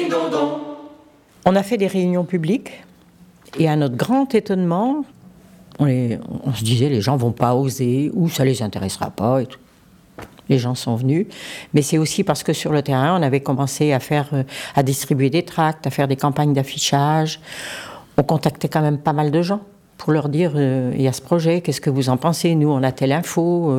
On a fait des réunions publiques et à notre grand étonnement, on se disait les gens vont pas oser ou ça les intéressera pas et tout. Les gens sont venus, mais c'est aussi parce que sur le terrain, on avait commencé à distribuer des tracts, à faire des campagnes d'affichage. On contactait quand même pas mal de gens pour leur dire il y a ce projet, qu'est-ce que vous en pensez ? Nous, on a telle info.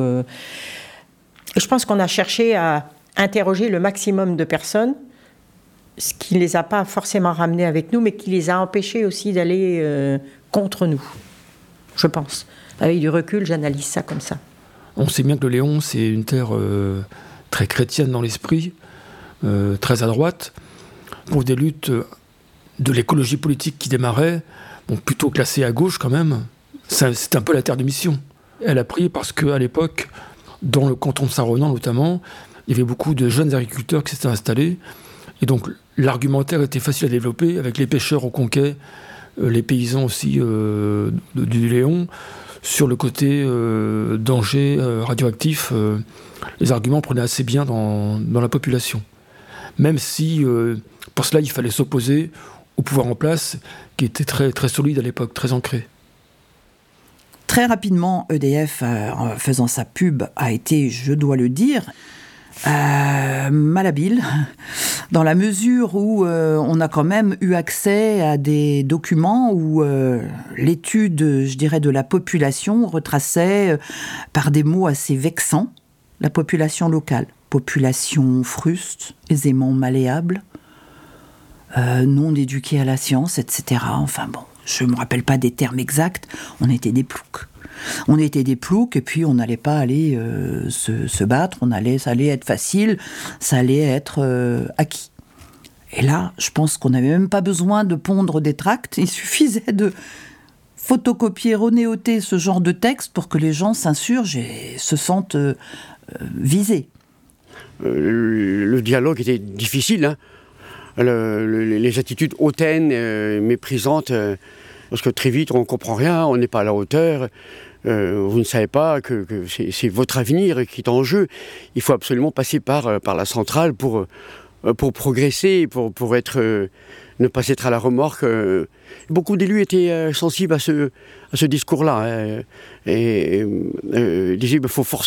Et je pense qu'on a cherché à interroger le maximum de personnes, ce qui ne les a pas forcément ramenés avec nous, mais qui les a empêchés aussi d'aller contre nous, je pense. Avec du recul, j'analyse ça comme ça. On sait bien que le Léon, c'est une terre très chrétienne dans l'esprit, très à droite, pour des luttes de l'écologie politique qui démarrait, bon, plutôt classée à gauche quand même. C'est un peu la terre de mission. Elle a pris parce qu'à l'époque, dans le canton de Saint-Ronan notamment, il y avait beaucoup de jeunes agriculteurs qui s'étaient installés. Et donc l'argumentaire était facile à développer avec les pêcheurs au Conquet, les paysans aussi du Léon. Sur le côté danger radioactif, les arguments prenaient assez bien dans la population. Même si, pour cela, il fallait s'opposer au pouvoir en place, qui était très, très solide à l'époque, très ancré. Très rapidement, EDF, en faisant sa pub, a été, je dois le dire, malhabile, dans la mesure où on a quand même eu accès à des documents où l'étude, je dirais, de la population retraçait par des mots assez vexants la population locale. Population fruste, aisément malléable, non éduquée à la science, etc. Enfin bon, je ne me rappelle pas des termes exacts, on était des ploucs. On était des ploucs et puis on n'allait pas aller se battre, ça allait être facile, ça allait être acquis. Et là, je pense qu'on n'avait même pas besoin de pondre des tracts, il suffisait de photocopier, renéoter ce genre de texte pour que les gens s'insurgent et se sentent visés. Le dialogue était difficile, hein. Les attitudes hautaines, méprisantes, parce que très vite on ne comprend rien, on n'est pas à la hauteur. Vous ne savez pas que c'est votre avenir qui est en jeu. Il faut absolument passer par la centrale pour progresser, pour ne pas être à la remorque. Beaucoup d'élus étaient sensibles à ce discours-là. Et disaient qu'il faut forcer